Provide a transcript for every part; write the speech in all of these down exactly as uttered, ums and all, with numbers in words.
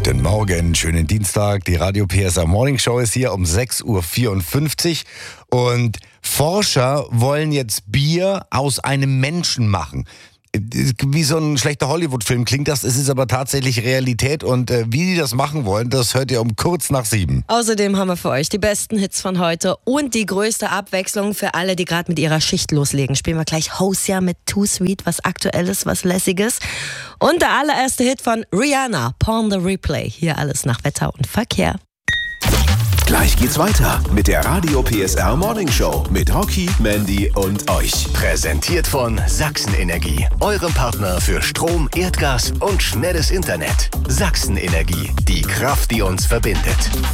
Guten Morgen, schönen Dienstag. Die Radio P S R Morning Show ist hier um sechs Uhr vierundfünfzig und Forscher wollen jetzt Bier aus einem Menschen machen. Wie so ein schlechter Hollywood-Film klingt das, es ist aber tatsächlich Realität und äh, wie die das machen wollen, das hört ihr um kurz nach sieben. Außerdem haben wir für euch die besten Hits von heute und die größte Abwechslung für alle, die gerade mit ihrer Schicht loslegen. Spielen wir gleich Hosea mit Too Sweet, was Aktuelles, was Lässiges. Und der allererste Hit von Rihanna, Pawn the Replay. Hier alles nach Wetter und Verkehr. Gleich geht's weiter mit der Radio P S R Morning Show mit Rocky, Mandy und euch. Präsentiert von Sachsenenergie, eurem Partner für Strom, Erdgas und schnelles Internet. Sachsenenergie, die Kraft, die uns verbindet.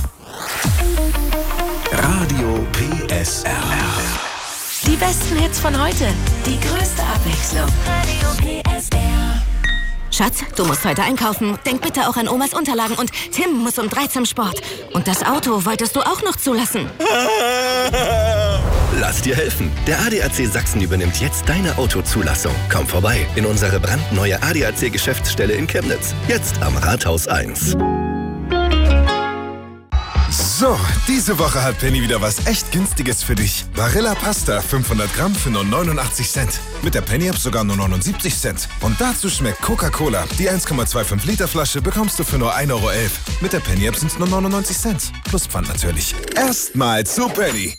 Radio P S R. Die besten Hits von heute, die größte Abwechslung. Radio P S R. Schatz, du musst heute einkaufen. Denk bitte auch an Omas Unterlagen und Tim muss um drei zum Sport. Und das Auto wolltest du auch noch zulassen. Lass dir helfen. Der A D A C Sachsen übernimmt jetzt deine Autozulassung. Komm vorbei in unsere brandneue A D A C-Geschäftsstelle in Chemnitz. Jetzt am Rathaus eins. So, diese Woche hat Penny wieder was echt Günstiges für dich. Barilla Pasta fünfhundert Gramm für nur neunundachtzig Cent. Mit der Penny-App sogar nur neunundsiebzig Cent. Und dazu schmeckt Coca-Cola. Die eins Komma fünfundzwanzig Liter Flasche bekommst du für nur ein Euro elf. Mit der Penny-App sind es nur neunundneunzig Cent. Plus Pfand natürlich. Erstmal zu Penny.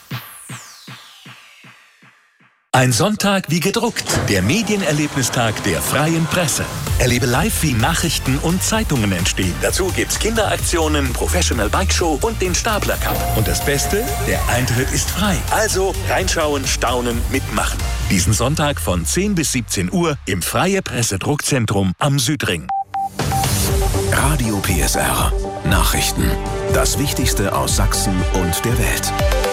Ein Sonntag wie gedruckt, der Medienerlebnistag der Freien Presse. Erlebe live, wie Nachrichten und Zeitungen entstehen. Dazu gibt's Kinderaktionen, Professional Bike Show und den Stapler Cup. Und das Beste, der Eintritt ist frei. Also reinschauen, staunen, mitmachen. Diesen Sonntag von zehn bis siebzehn Uhr im Freie Presse Druckzentrum am Südring. Radio P S R. Nachrichten. Das Wichtigste aus Sachsen und der Welt.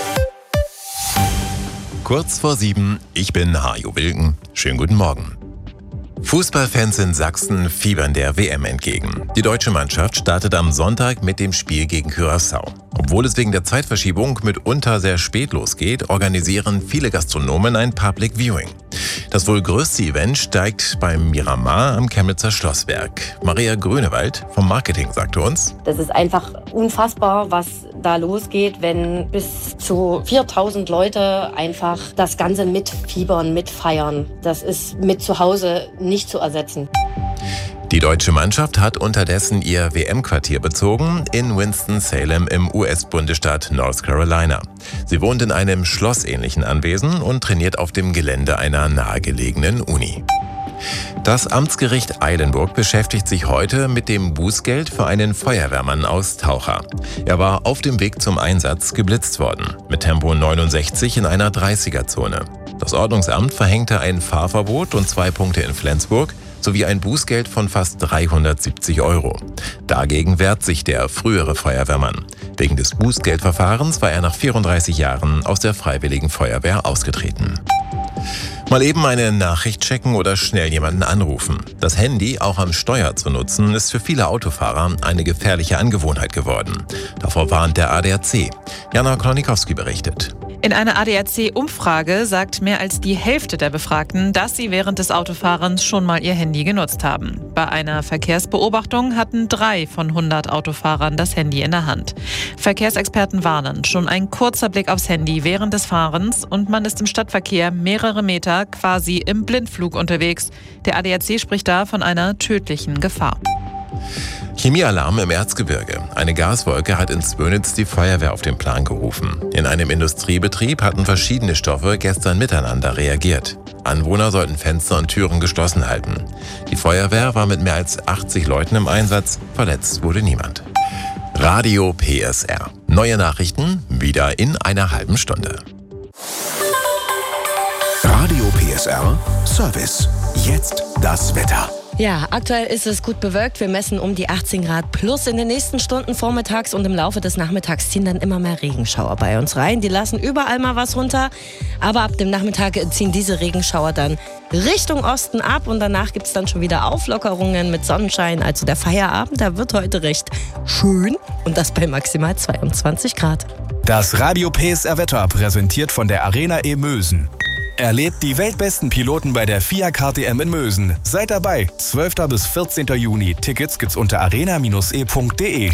Kurz vor sieben, ich bin Hajo Wilken. Schönen guten Morgen. Fußballfans in Sachsen fiebern der W M entgegen. Die deutsche Mannschaft startet am Sonntag mit dem Spiel gegen Curaçao. Obwohl es wegen der Zeitverschiebung mitunter sehr spät losgeht, organisieren viele Gastronomen ein Public Viewing. Das wohl größte Event steigt beim Miramar am Chemnitzer Schlossberg. Maria Grünewald vom Marketing sagte uns: Das ist einfach unfassbar, was da losgeht, wenn bis zu viertausend Leute einfach das Ganze mitfiebern, mitfeiern. Das ist mit zu Hause nicht zu ersetzen. Die deutsche Mannschaft hat unterdessen ihr W M-Quartier bezogen in Winston-Salem im U S-Bundesstaat North Carolina. Sie wohnt in einem schlossähnlichen Anwesen und trainiert auf dem Gelände einer nahegelegenen Uni. Das Amtsgericht Eilenburg beschäftigt sich heute mit dem Bußgeld für einen Feuerwehrmann aus Taucha. Er war auf dem Weg zum Einsatz geblitzt worden, mit Tempo neunundsechzig in einer dreißiger-Zone. Das Ordnungsamt verhängte ein Fahrverbot und zwei Punkte in Flensburg sowie ein Bußgeld von fast dreihundertsiebzig Euro. Dagegen wehrt sich der frühere Feuerwehrmann. Wegen des Bußgeldverfahrens war er nach vierunddreißig Jahren aus der Freiwilligen Feuerwehr ausgetreten. Mal eben eine Nachricht checken oder schnell jemanden anrufen. Das Handy auch am Steuer zu nutzen, ist für viele Autofahrer eine gefährliche Angewohnheit geworden. Davor warnt der A D A C. Jana Klonikowski berichtet. In einer A D A C-Umfrage sagt mehr als die Hälfte der Befragten, dass sie während des Autofahrens schon mal ihr Handy genutzt haben. Bei einer Verkehrsbeobachtung hatten drei von hundert Autofahrern das Handy in der Hand. Verkehrsexperten warnen, schon ein kurzer Blick aufs Handy während des Fahrens und man ist im Stadtverkehr mehrere Meter quasi im Blindflug unterwegs. Der A D A C spricht da von einer tödlichen Gefahr. Chemiealarm im Erzgebirge. Eine Gaswolke hat in Zwönitz die Feuerwehr auf den Plan gerufen. In einem Industriebetrieb hatten verschiedene Stoffe gestern miteinander reagiert. Anwohner sollten Fenster und Türen geschlossen halten. Die Feuerwehr war mit mehr als achtzig Leuten im Einsatz. Verletzt wurde niemand. Radio P S R. Neue Nachrichten wieder in einer halben Stunde. Radio P S R Service. Jetzt das Wetter. Ja, aktuell ist es gut bewölkt. Wir messen um die achtzehn Grad plus. In den nächsten Stunden vormittags und im Laufe des Nachmittags ziehen dann immer mehr Regenschauer bei uns rein. Die lassen überall mal was runter. Aber ab dem Nachmittag ziehen diese Regenschauer dann Richtung Osten ab. Und danach gibt es dann schon wieder Auflockerungen mit Sonnenschein. Also der Feierabend, der wird heute recht schön. Und das bei maximal zweiundzwanzig Grad. Das Radio P S R Wetter präsentiert von der Arena E Mösen. Erlebt die weltbesten Piloten bei der F I A K T M in Mösen. Seid dabei, zwölfter bis vierzehnter Juni. Tickets gibt's unter arena Bindestrich e punkt de.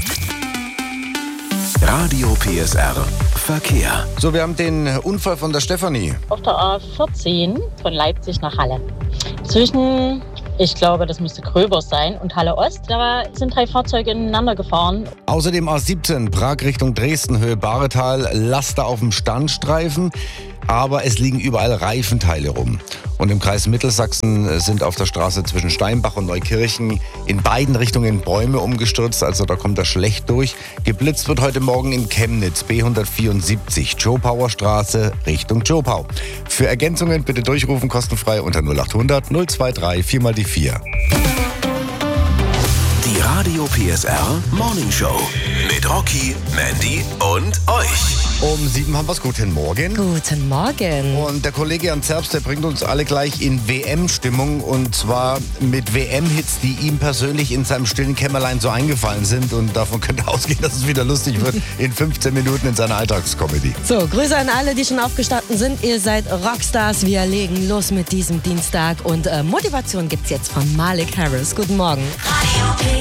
Radio P S R Verkehr. So, wir haben den Unfall von der Stefanie. Auf der A vierzehn von Leipzig nach Halle. Zwischen, ich glaube, das müsste Gröbers sein, und Halle Ost. Da sind drei Fahrzeuge ineinander gefahren. Außerdem A siebzehn, Prag Richtung Dresden, Höhe Baretal, Laster auf dem Standstreifen. Aber es liegen überall Reifenteile rum. Und im Kreis Mittelsachsen sind auf der Straße zwischen Steinbach und Neukirchen in beiden Richtungen Bäume umgestürzt. Also da kommt er schlecht durch. Geblitzt wird heute Morgen in Chemnitz, B hundertvierundsiebzig, Zschopauer Straße Richtung Zschopau. Für Ergänzungen bitte durchrufen, kostenfrei unter null achthundert null zweiunddreißig vier mal die vier. Die Radio P S R Morning Show mit Rocky, Mandy und euch. Um sieben haben wir es. Guten Morgen. Guten Morgen. Und der Kollege Jan Zerbst, der bringt uns alle gleich in W M-Stimmung. Und zwar mit W M-Hits, die ihm persönlich in seinem stillen Kämmerlein so eingefallen sind. Und davon könnte ausgehen, dass es wieder lustig wird in fünfzehn Minuten in seiner Alltagscomedy. So, Grüße an alle, die schon aufgestanden sind. Ihr seid Rockstars. Wir legen los mit diesem Dienstag. Und äh, Motivation gibt's jetzt von Malik Harris. Guten Morgen. Radio